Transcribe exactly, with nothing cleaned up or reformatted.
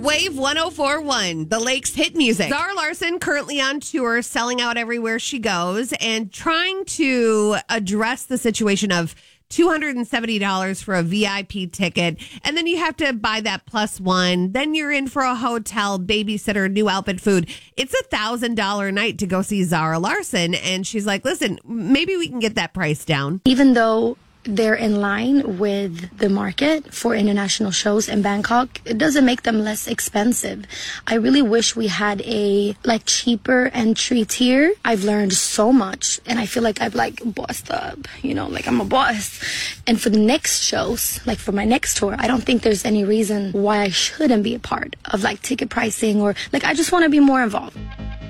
Wave one oh four point one, the Lakes hit music. Zara Larsson currently on tour, selling out everywhere she goes and trying to address the situation of two hundred seventy dollars for a V I P ticket. And then you have to buy that plus one. Then you're in for a hotel, babysitter, new outfit, food. It's a one thousand dollars a night to go see Zara Larsson. And she's like, listen, maybe we can get that price down. Even though they're in line with the market for international shows in Bangkok, it doesn't make them less expensive. I really wish we had a like cheaper entry tier. I've learned so much and I feel like I've like bossed up, you know, like I'm a boss. And for the next shows, like for my next tour, I don't think there's any reason why I shouldn't be a part of like ticket pricing or like I just want to be more involved.